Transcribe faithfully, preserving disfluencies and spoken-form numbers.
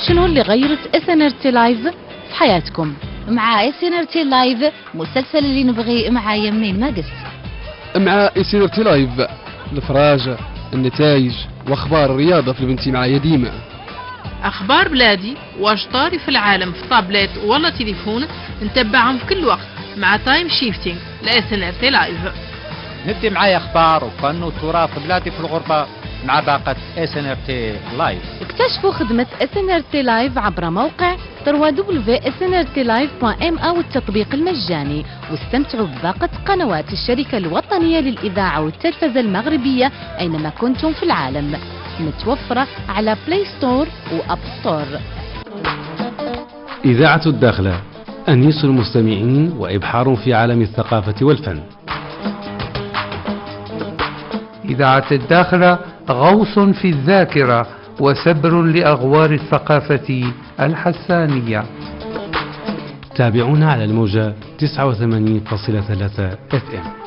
شنو اللي غيرت اس ان ار تي لايف في حياتكم؟ مع اس ان ار تي لايف مسلسل اللي نبغي مع يمين ما قص. مع اس ان ار تي لايف الفراجة، النتائج واخبار الرياضة في بنتي معايا ديما. اخبار بلادي واش طاري في العالم في طابلت ولا تليفون نتبعهم في كل وقت مع تايم شيفتينج لاس ان ار تي لايف. ندي معايا اخبار وفن وتراث بلادي في الغربة مع باقة اس ان ار تي لايف. اكتشفوا خدمة اس ان ار تي لايف عبر موقع دبليو دبليو دبليو دوت اس ان ار تي لايف دوت ام او التطبيق المجاني، واستمتعوا بباقة قنوات الشركة الوطنية للإذاعة والتلفزة المغربية أينما كنتم في العالم، متوفرة على بلاي ستور وأب ستور. إذاعة الداخلة، أنيس المستمعين وإبحار في عالم الثقافة والفن. إذاعة الداخلة غوص في الذاكرة وسبر لأغوار الثقافة الحسانية. تابعونا على الموجة تسعة وثمانين فاصلة ثلاثة اف ام.